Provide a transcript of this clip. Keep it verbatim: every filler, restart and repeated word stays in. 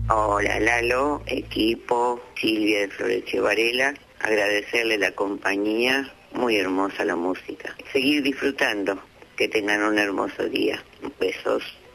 Hola Lalo, equipo, Silvia de Florencio Varela, agradecerle la compañía, muy hermosa la música. Seguir disfrutando, que tengan un hermoso día. Besos.